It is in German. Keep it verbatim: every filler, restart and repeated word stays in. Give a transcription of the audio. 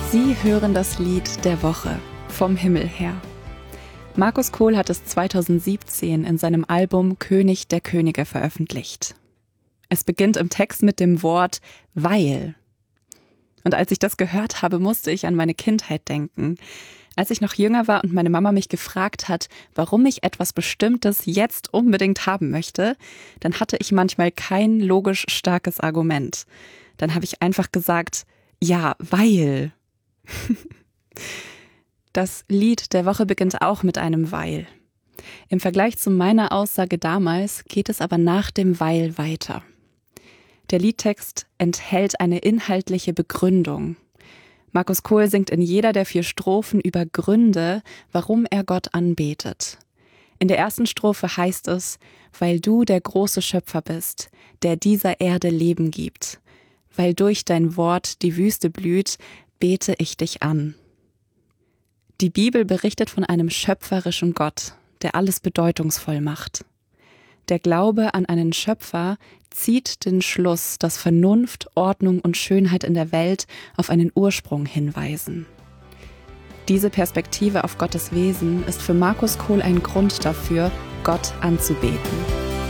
Sie hören das Lied der Woche vom Himmel her. Markus Kohl hat es zweitausendsiebzehn in seinem Album König der Könige veröffentlicht. Es beginnt im Text mit dem Wort weil. Und als ich das gehört habe, musste ich an meine Kindheit denken. Als ich noch jünger war und meine Mama mich gefragt hat, warum ich etwas Bestimmtes jetzt unbedingt haben möchte, dann hatte ich manchmal kein logisch starkes Argument. Dann habe ich einfach gesagt, ja, weil. Das Lied der Woche beginnt auch mit einem Weil. Im Vergleich zu meiner Aussage damals geht es aber nach dem Weil weiter. Der Liedtext enthält eine inhaltliche Begründung. Markus Kohl singt in jeder der vier Strophen über Gründe, warum er Gott anbetet. In der ersten Strophe heißt es, weil du der große Schöpfer bist, der dieser Erde Leben gibt. Weil durch dein Wort die Wüste blüht, bete ich dich an. Die Bibel berichtet von einem schöpferischen Gott, der alles bedeutungsvoll macht. Der Glaube an einen Schöpfer zieht den Schluss, dass Vernunft, Ordnung und Schönheit in der Welt auf einen Ursprung hinweisen. Diese Perspektive auf Gottes Wesen ist für Markus Kohl ein Grund dafür, Gott anzubeten.